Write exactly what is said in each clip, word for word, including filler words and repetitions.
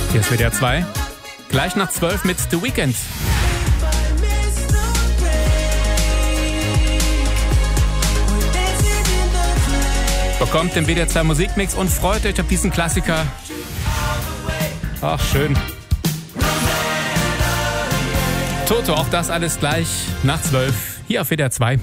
Hier ist W D R zwei. Gleich nach zwölf mit The Weeknd. Bekommt den W D R zwei Musikmix und freut euch auf diesen Klassiker. Ach, schön. Toto, auch das alles gleich nach zwölf. Hier auf W D R zwei.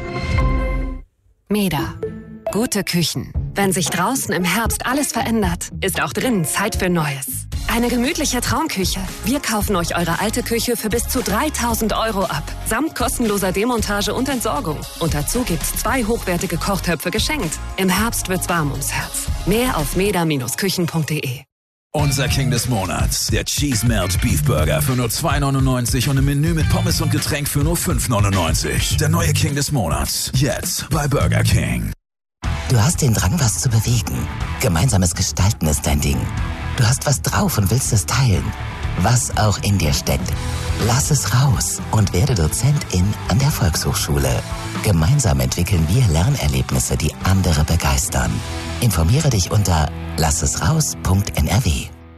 Meda. Gute Küchen. Wenn sich draußen im Herbst alles verändert, ist auch drinnen Zeit für Neues. Eine gemütliche Traumküche. Wir kaufen euch eure alte Küche für bis zu dreitausend Euro ab. Samt kostenloser Demontage und Entsorgung. Und dazu gibt's zwei hochwertige Kochtöpfe geschenkt. Im Herbst wird's warm ums Herz. Mehr auf meda Bindestrich küchen punkt de. Unser King des Monats, der Cheese Melt Beef Burger für nur zwei neunundneunzig und ein Menü mit Pommes und Getränk für nur fünf neunundneunzig. Der neue King des Monats, jetzt bei Burger King. Du hast den Drang, was zu bewegen. Gemeinsames Gestalten ist dein Ding. Du hast was drauf und willst es teilen. Was auch in dir steckt. Lass es raus und werde Dozentin an der Volkshochschule. Gemeinsam entwickeln wir Lernerlebnisse, die andere begeistern. Informiere dich unter lassesraus punkt n r w.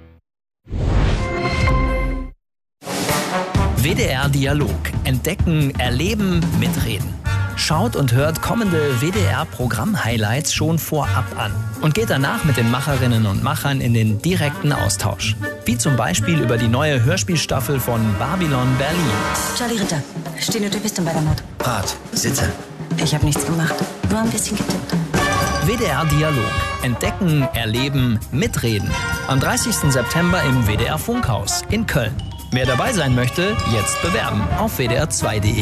W D R Dialog. Entdecken, erleben, mitreden. Schaut und hört kommende W D R-Programm-Highlights schon vorab an und geht danach mit den Macherinnen und Machern in den direkten Austausch. Wie zum Beispiel über die neue Hörspielstaffel von Babylon Berlin. Charlie Ritter, stehende Typistin bei der Mord. Rat, sitze. Ich habe nichts gemacht, nur ein bisschen getippt. W D R Dialog. Entdecken, erleben, mitreden. Am dreißigsten September im W D R Funkhaus in Köln. Wer dabei sein möchte, jetzt bewerben auf w d r zwei punkt de.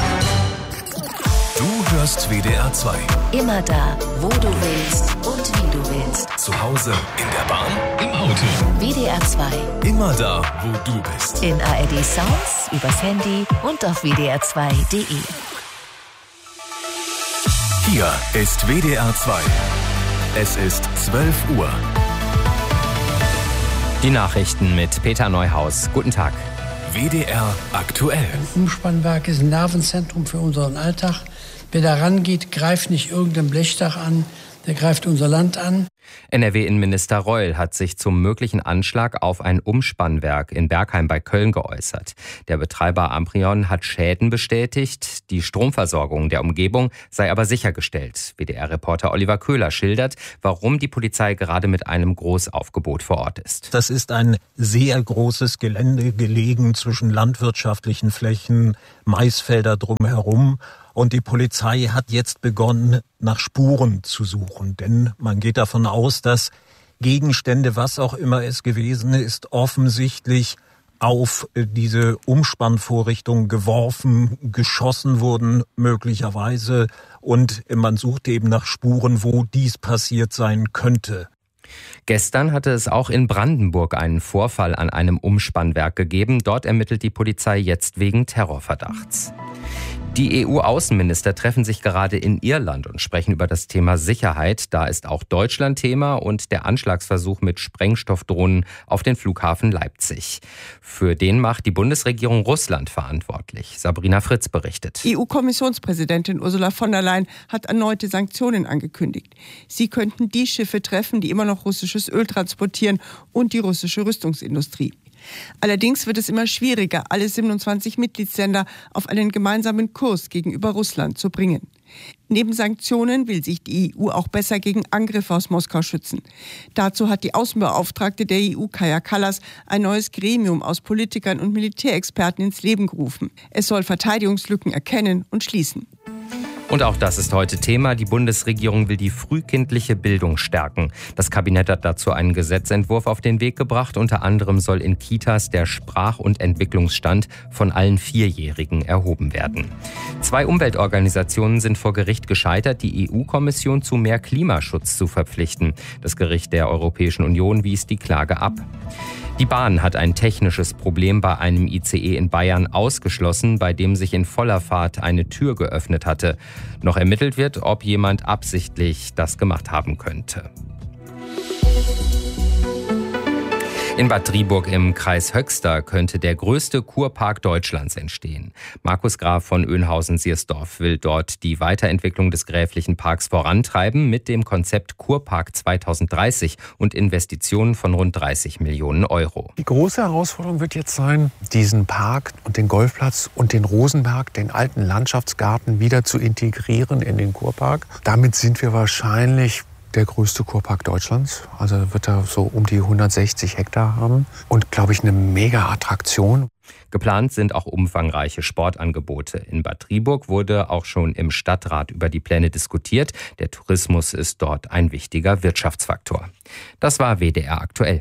Du hörst W D R zwei. Immer da, wo du willst und wie du willst. Zu Hause, in der Bahn, im Auto. W D R zwei. Immer da, wo du bist. In A R D Sounds, übers Handy und auf w d r zwei punkt de. Hier ist W D R zwei. Es ist zwölf Uhr. Die Nachrichten mit Peter Neuhaus. Guten Tag. W D R aktuell. Ein Umspannwerk ist ein Nervenzentrum für unseren Alltag. Wer da rangeht, greift nicht irgendein Blechdach an, der greift unser Land an. N R W-Innenminister Reul hat sich zum möglichen Anschlag auf ein Umspannwerk in Bergheim bei Köln geäußert. Der Betreiber Amprion hat Schäden bestätigt. Die Stromversorgung der Umgebung sei aber sichergestellt. W D R-Reporter Oliver Köhler schildert, warum die Polizei gerade mit einem Großaufgebot vor Ort ist. Das ist ein sehr großes Gelände, gelegen zwischen landwirtschaftlichen Flächen, Maisfelder drumherum. Und die Polizei hat jetzt begonnen, nach Spuren zu suchen. Denn man geht davon aus, dass Gegenstände, was auch immer es gewesen ist, offensichtlich auf diese Umspannvorrichtung geworfen, geschossen wurden möglicherweise. Und man sucht eben nach Spuren, wo dies passiert sein könnte. Gestern hatte es auch in Brandenburg einen Vorfall an einem Umspannwerk gegeben. Dort ermittelt die Polizei jetzt wegen Terrorverdachts. Die E U-Außenminister treffen sich gerade in Irland und sprechen über das Thema Sicherheit. Da ist auch Deutschland Thema und der Anschlagsversuch mit Sprengstoffdrohnen auf den Flughafen Leipzig. Für den macht die Bundesregierung Russland verantwortlich. Sabrina Fritz berichtet. E U-Kommissionspräsidentin Ursula von der Leyen hat erneute Sanktionen angekündigt. Sie könnten die Schiffe treffen, die immer noch russisches Öl transportieren, und die russische Rüstungsindustrie. Allerdings wird es immer schwieriger, alle siebenundzwanzig Mitgliedsländer auf einen gemeinsamen Kurs gegenüber Russland zu bringen. Neben Sanktionen will sich die E U auch besser gegen Angriffe aus Moskau schützen. Dazu hat die Außenbeauftragte der E U, Kaja Kallas, ein neues Gremium aus Politikern und Militärexperten ins Leben gerufen. Es soll Verteidigungslücken erkennen und schließen. Und auch das ist heute Thema. Die Bundesregierung will die frühkindliche Bildung stärken. Das Kabinett hat dazu einen Gesetzentwurf auf den Weg gebracht. Unter anderem soll in Kitas der Sprach- und Entwicklungsstand von allen Vierjährigen erhoben werden. Zwei Umweltorganisationen sind vor Gericht gescheitert, die E U-Kommission zu mehr Klimaschutz zu verpflichten. Das Gericht der Europäischen Union wies die Klage ab. Die Bahn hat ein technisches Problem bei einem I C E in Bayern ausgeschlossen, bei dem sich in voller Fahrt eine Tür geöffnet hatte. Noch ermittelt wird, ob jemand absichtlich das gemacht haben könnte. In Bad Driburg im Kreis Höxter könnte der größte Kurpark Deutschlands entstehen. Markus Graf von Oeynhausen-Siersdorf will dort die Weiterentwicklung des gräflichen Parks vorantreiben mit dem Konzept Kurpark zweitausenddreißig und Investitionen von rund dreißig Millionen Euro. Die große Herausforderung wird jetzt sein, diesen Park und den Golfplatz und den Rosenberg, den alten Landschaftsgarten, wieder zu integrieren in den Kurpark. Damit sind wir wahrscheinlich der größte Kurpark Deutschlands. Also wird er so um die hundertsechzig Hektar haben und, glaube ich, eine Mega-Attraktion. Geplant sind auch umfangreiche Sportangebote. In Bad Driburg wurde auch schon im Stadtrat über die Pläne diskutiert. Der Tourismus ist dort ein wichtiger Wirtschaftsfaktor. Das war W D R aktuell.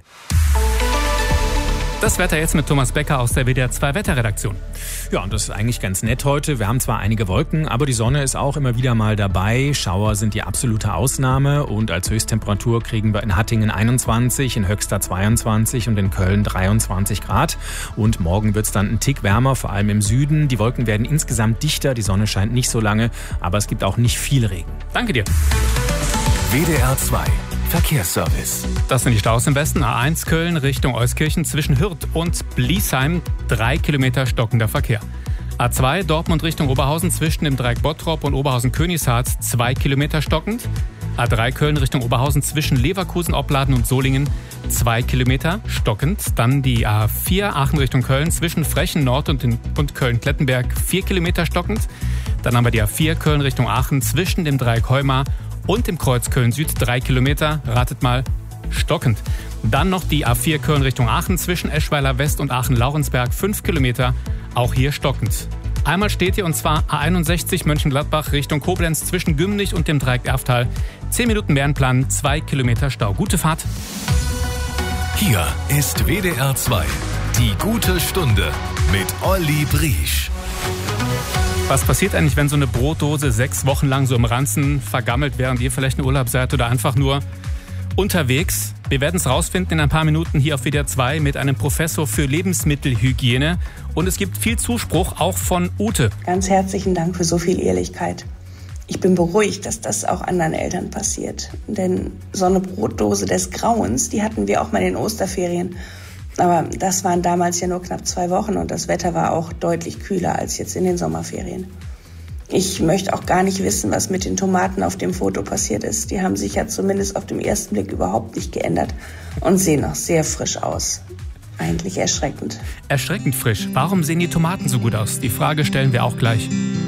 Das Wetter jetzt mit Thomas Becker aus der W D R zwei Wetterredaktion. Ja, und das ist eigentlich ganz nett heute. Wir haben zwar einige Wolken, aber die Sonne ist auch immer wieder mal dabei. Schauer sind die absolute Ausnahme und als Höchsttemperatur kriegen wir in Hattingen einundzwanzig, in Höxter zweiundzwanzig und in Köln dreiundzwanzig Grad. Und morgen wird es dann ein Tick wärmer, vor allem im Süden. Die Wolken werden insgesamt dichter, die Sonne scheint nicht so lange, aber es gibt auch nicht viel Regen. Danke dir. W D R zwei Verkehrsservice. Das sind die Staus im Westen. A eins Köln Richtung Euskirchen zwischen Hürth und Bliesheim. Drei Kilometer stockender Verkehr. A zwei Dortmund Richtung Oberhausen zwischen dem Dreieck Bottrop und Oberhausen-Königshardt. Zwei Kilometer stockend. A drei Köln Richtung Oberhausen zwischen Leverkusen, Opladen und Solingen. Zwei Kilometer stockend. Dann die A vier Aachen Richtung Köln zwischen Frechen Nord und, und Köln-Klettenberg. Vier Kilometer stockend. Dann haben wir die A vier Köln Richtung Aachen zwischen dem Dreieck Heumar und im Kreuz Köln-Süd, drei Kilometer, ratet mal, stockend. Dann noch die A vier Köln Richtung Aachen zwischen Eschweiler West und Aachen-Laurensberg, fünf Kilometer, auch hier stockend. Einmal steht hier, und zwar A einundsechzig Mönchengladbach Richtung Koblenz zwischen Gümlich und dem Dreieck Erftal. zehn Minuten Bärenplan, zwei Kilometer Stau. Gute Fahrt. Hier ist W D R zwei, die gute Stunde mit Olli Briesch. Was passiert eigentlich, wenn so eine Brotdose sechs Wochen lang so im Ranzen vergammelt, während ihr vielleicht in Urlaub seid oder einfach nur unterwegs? Wir werden es rausfinden in ein paar Minuten hier auf W D R zwei mit einem Professor für Lebensmittelhygiene. Und es gibt viel Zuspruch, auch von Ute. Ganz herzlichen Dank für so viel Ehrlichkeit. Ich bin beruhigt, dass das auch anderen Eltern passiert. Denn so eine Brotdose des Grauens, die hatten wir auch mal in den Osterferien. Aber das waren damals ja nur knapp zwei Wochen und das Wetter war auch deutlich kühler als jetzt in den Sommerferien. Ich möchte auch gar nicht wissen, was mit den Tomaten auf dem Foto passiert ist. Die haben sich ja zumindest auf den ersten Blick überhaupt nicht geändert und sehen noch sehr frisch aus. Eigentlich erschreckend. Erschreckend frisch. Warum sehen die Tomaten so gut aus? Die Frage stellen wir auch gleich.